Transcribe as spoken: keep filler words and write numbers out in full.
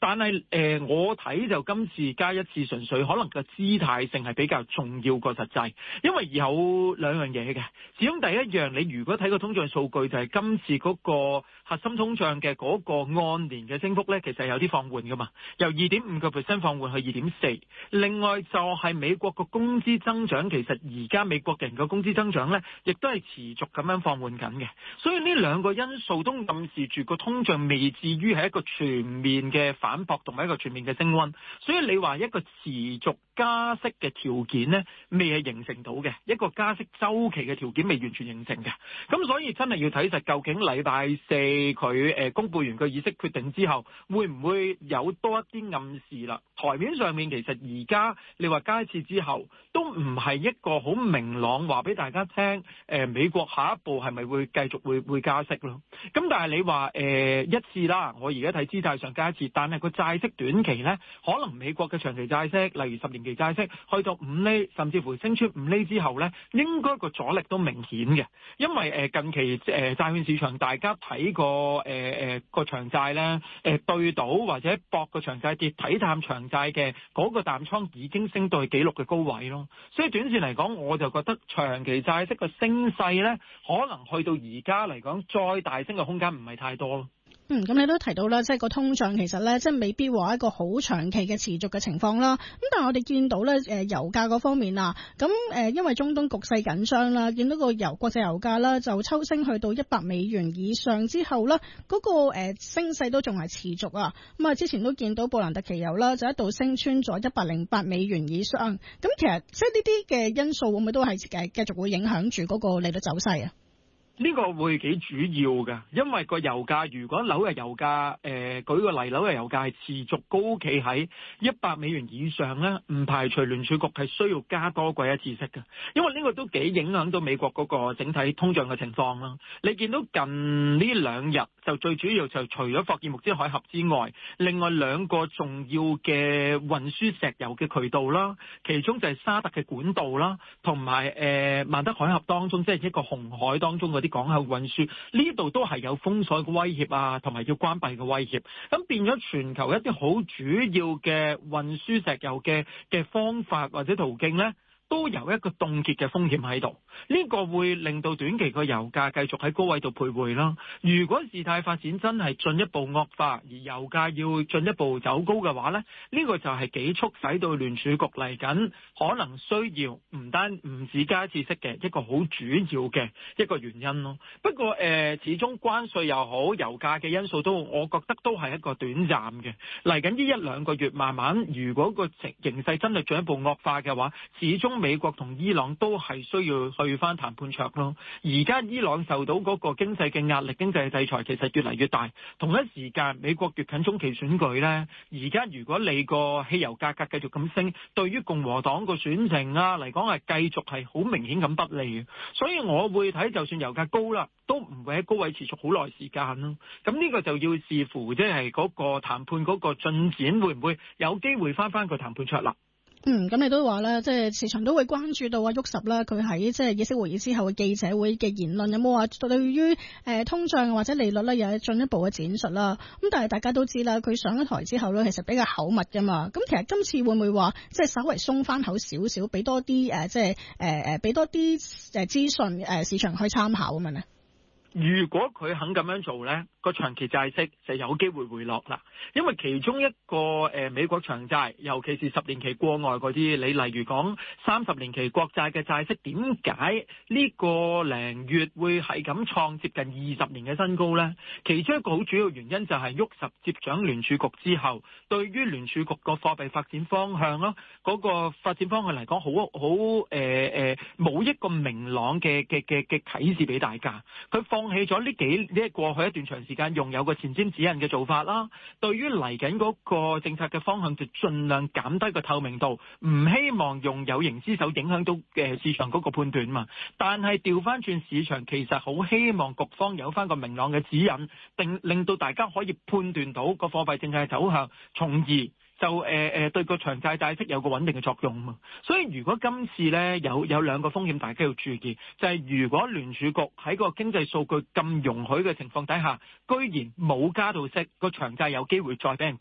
但係誒、呃，我睇就今次加一次純粹可能個姿態性係比較重要過實際，因為有兩樣嘢嘅。始終第一樣，你如果睇個通脹數據，就係、是、今次嗰個核心通脹嘅嗰個按年嘅升幅咧，其實有啲放緩噶嘛，由二點五個 percent 放緩去二點四。另外就係美國個工資增長，其實而家美國人嘅工資增長咧，亦都係持續咁樣放緩緊嘅。所以呢兩個因素都暗示住個通脹未至於係一個全面嘅反撲同埋一個全面嘅升溫。所以你話一個持續加息嘅條件咧，未係形成到嘅，一個加息周期嘅條件未完全形成嘅。咁所以真係要睇實究竟禮拜四佢誒公佈完個議息決定之後，會唔會有多一啲暗示啦？台面上面其實而家你話加一次之後，都唔係一個好明朗話俾大家聽，誒、呃、美國下一步係咪會繼續會會加息咯？咁但係你話誒、呃、一次啦，我而家睇姿態上加一次，但係個債息短期咧，可能美國嘅長期債息，例如十年期債息去到五厘，甚至乎升出五厘之後咧，應該個阻力都明顯嘅，因為誒近期誒債券市場大家睇過誒誒個長債咧，誒對賭或者博個長債跌，睇淡長債嘅嗰個淡倉已經升到去紀錄嘅高位咯，所以短線嚟講，我就覺得長期債息嘅升勢咧，可能去到而家嚟講，再大升嘅空間唔係太多咯。 嗯，咁你都提到啦，即係個通脹其實咧，即係未必話一個好長期嘅持續嘅情況啦。咁但係我哋見到咧，誒油價嗰方面啊，咁誒因為中東局勢緊張啦，見到個油國際油價啦就抽升去到一百美元以上之後啦，嗰個誒升勢都仲係持續啊。咁啊，之前都見到布蘭特期油啦就一度升穿咗一百零八美元以上。咁其實即係呢啲嘅因素會唔會都係誒繼續會影響住嗰個利率走勢啊？ 呢個會幾主要㗎，因為個油價如果紐約油價，誒、呃、舉個例，紐約油價係持續高企喺一百美元以上咧，唔排除聯儲局係需要加多過一次息嘅，因為呢個都幾影響到美國嗰個整體通脹嘅情況啦。你見到近呢兩日就最主要就除咗霍爾木茲海峽之外，另外兩個重要嘅運輸石油嘅渠道啦，其中就係沙特嘅管道啦，同埋誒曼德海峽當中，即係一個紅海當中啲港口運輸，呢度都係有封鎖嘅威脅啊，同埋要關閉嘅威脅。咁變咗全球一啲好主要嘅運輸石油嘅嘅方法或者途徑呢，都有一個凍結嘅風險喺度，呢、這個會令到短期個油價繼續喺高位度徘徊啦。如果事態發展真係進一步惡化，而油價要進一步走高嘅話咧，呢、這個就係幾促使到聯儲局嚟緊可能需要唔單唔止加一次息嘅一個好主要嘅一個原因咯。不過誒、呃，始終關稅又好，油價嘅因素都，我覺得都係一個短暫嘅。嚟緊呢一兩個月，慢慢如果個情形勢真係進一步惡化嘅話，始終美國同伊朗都係需要去翻談判桌咯。而家伊朗受到嗰個經濟嘅壓力、經濟嘅制裁其實越嚟越大。同一時間，美國越近中期選舉呢，而家如果你個汽油價格繼續咁升，對於共和黨個選情啊嚟講係繼續係好明顯咁不利嘅。所以我會睇，就算油價高啦，都唔會喺高位持續好耐時間咯。咁呢個就要視乎即係嗰個談判嗰個進展會唔會有機會翻翻個談判桌啦。 嗯，咁你都話咧，即係市場都會關注到啊，沃什啦，佢喺即係議息會議之後嘅記者會嘅言論，有冇話對於誒通脹或者利率咧有進一步嘅展述啦？咁但係大家都知啦，佢上咗台之後咧，其實比較口密噶嘛。咁其實今次會唔會話即係稍微鬆翻口少少，俾多啲誒，即係誒誒，俾多啲誒資訊誒市場去參考咁樣咧？ 如果佢肯咁樣做呢，個長期債息就有機會回落啦。因為其中一個誒、呃、美國長債，尤其是十年期過外嗰啲，你例如講三十年期國債嘅債息，點解呢個零月會係咁創接近二十年嘅新高呢？其中一個好主要原因就係沃什接掌聯儲局之後，對於聯儲局個貨幣發展方向咯，嗰、那個發展方向嚟講，好好誒誒，冇、呃、一個明朗嘅嘅嘅嘅啟示俾大家。佢放放棄咗呢幾呢過去一段長時間用有個前瞻指引嘅做法啦，對於嚟緊嗰個政策嘅方向就盡量減低個透明度，唔希望用有形之手影響到嘅市場嗰個判斷嘛。但係調翻轉市場其實好希望局方有翻個明朗嘅指引，定令到大家可以判斷到個貨幣政策嘅走向，從而就誒誒、呃、對個長債債息有個穩定嘅作用嘛。所以如果今次咧有有兩個風險大家要注意，就係、是、如果聯儲局喺個經濟數據咁容許嘅情況底下，居然冇加到息，個長債有機會再俾人